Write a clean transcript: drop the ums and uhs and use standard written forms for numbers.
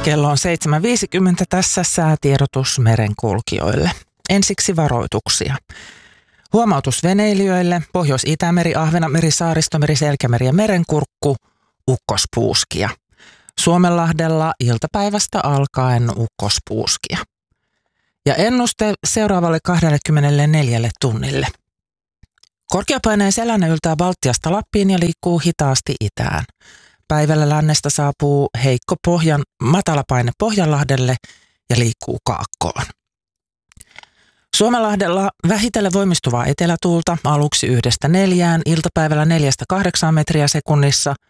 Kello on 7.50 tässä säätiedotus merenkulkijoille. Ensiksi varoituksia. Huomautus veneilijöille, Pohjois-Itämeri, Ahvenanmeri, Saaristomeri, Selkämeri ja Merenkurkku, ukkospuuskia. Suomenlahdella iltapäivästä alkaen ukkospuuskia. Ja ennuste seuraavalle 24 tunnille. Korkeapaineen selänne yltää Baltiasta Lappiin ja liikkuu hitaasti itään. Päivällä lännestä saapuu heikko matalapaine Pohjanlahdelle ja liikkuu kaakkoon. Suomenlahdella vähitellen voimistuvaa etelätuulta aluksi 1–4, iltapäivällä 4–8 metriä sekunnissa.